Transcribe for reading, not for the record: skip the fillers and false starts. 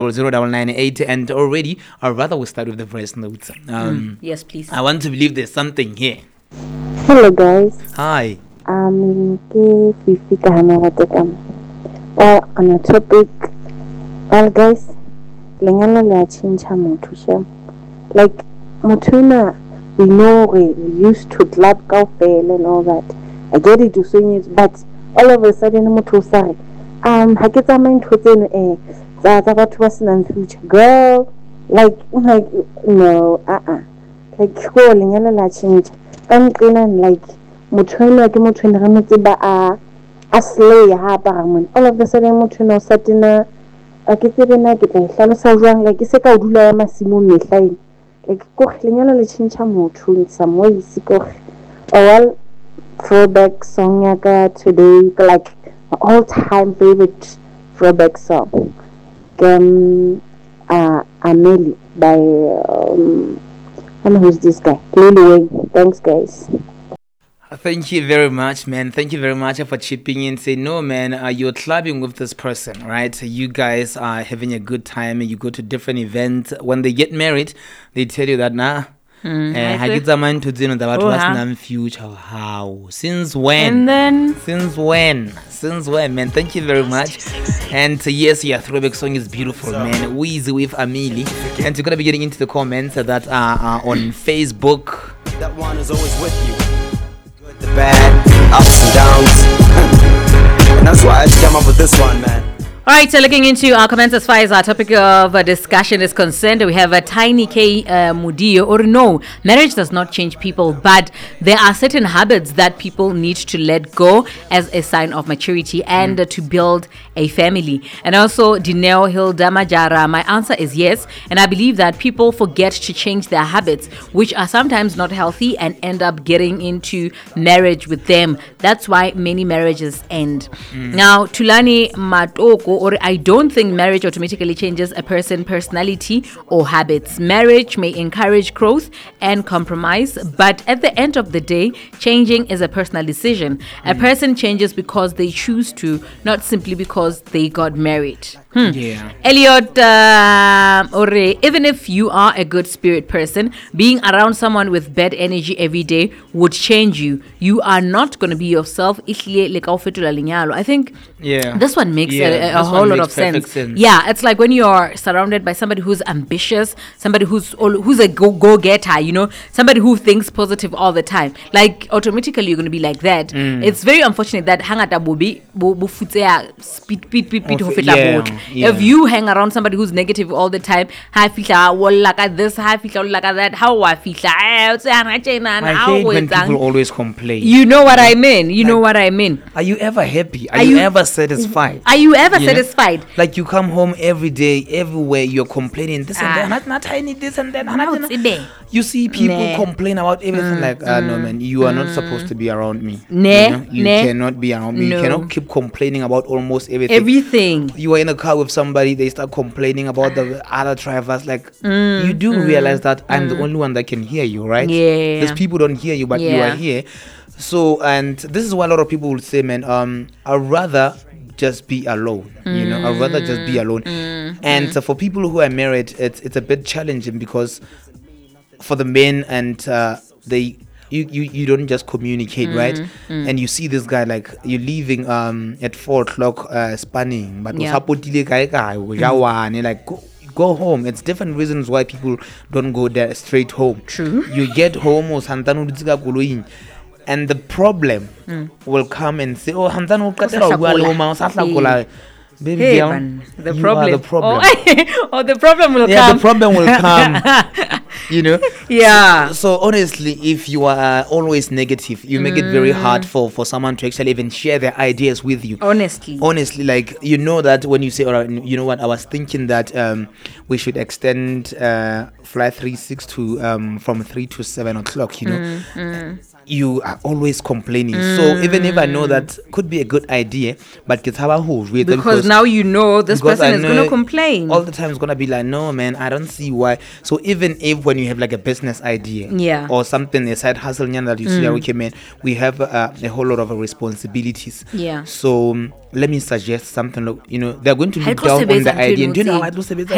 0998. And already, or rather, we'll start with the voice notes. Yes, please. I want to believe there's something here. Hello guys. Hi. Ke Fifi ka hana rate kam. On a topic. Well guys, lenyalo le a change motho sha. Like motho we know we used to club kaofela and all that. I get it to swing it, but all of a sudden motho sa re ha ke tsamaye ntho tseno tsa batho ba senang future. Girl, like no, like go lenyalo la change. And like motho ke motho re mo tseba a slay ha paramon all of the sudden motho no satina a ke tsebe na ke tla hlalosa jwang like se ka o dula ya masimo mehlaeng like go lenyalo le change motho in some ways go well throwback song yaka today like all time favorite throwback song Amelie by who's this guy? Lil Wayne. Thanks, guys. Thank you very much, man. Thank you very much for chipping in. Say, no, man, you're clubbing with this person, right? You guys are having a good time and you go to different events. When they get married, they tell you that, nah. Future. How? Since when? And then? Since when, man? Thank you very much. And yes, your throwback song is beautiful, man. Weezy with Amelie. And we're going to be getting into the comments that are on Facebook. That one is always with you. Good, the bad, ups and downs. And that's why I came up with this one, man. All right, so looking into our comments as far as our topic of discussion is concerned, we have a Tiny K Mudio, or no, marriage does not change people, but there are certain habits that people need to let go as a sign of maturity and to build a family. And also, Dineo Hilda Majara, my answer is yes, and I believe that people forget to change their habits, which are sometimes not healthy, and end up getting into marriage with them. That's why many marriages end. Now, Tulani Matoko, or I don't think marriage automatically changes a person's personality or habits. Marriage may encourage growth and compromise, but at the end of the day, changing is a personal decision. A person changes because they choose to, not simply because they got married. Yeah. Elliot, even if you are a good spirit person, being around someone with bad energy every day would change you. You are not going to be yourself. I think this one makes a whole lot of sense. Yeah, it's like when you're surrounded by somebody who's ambitious, somebody who's a go-getter, you know, somebody who thinks positive all the time. Like automatically you're going to be like that. It's very unfortunate that if you hang around somebody who's negative all the time, I hate when people always complain. You know what I mean? Are you ever happy? Are you ever satisfied? Are you ever satisfied? Like you come home every day, everywhere you're complaining this and that. Not I need this and that. You see people complain about everything no man, you are not supposed to be around me. You cannot be around me. You cannot keep complaining about almost everything. You are in a car with somebody, they start complaining about the other drivers. Like you do realize that I'm the only one that can hear you, right? Yeah. These people don't hear you, but you are here. So, and this is why a lot of people will say, man, I'd rather just be alone. You know, I'd rather just be alone. And for people who are married, it's a bit challenging because for the men and you don't just communicate, right? And you see this guy like you're leaving at 4:00 spanning, but like go home. It's different reasons why people don't go there straight home. True. You get home or and the problem will come and say, oh, baby girl, the you problem. are the problem. Oh, the problem will come. Yeah, the problem will come. You know? Yeah. So honestly, if you are always negative, you make it very hard for someone to actually even share their ideas with you. Honestly, like, you know that when you say, all right, you know what, I was thinking that we should extend flight 36 to from 3 to 7 o'clock, you know. You are always complaining. So even if I know that could be a good idea, but because now you know this person is going to complain all the time. It's going to be like, no man, I don't see why. So even if when you have like a business idea or something, a side hustle that you see, okay man, we have a whole lot of responsibilities. Yeah. So let me suggest something. You know, they're going to look down on the idea. Do you know how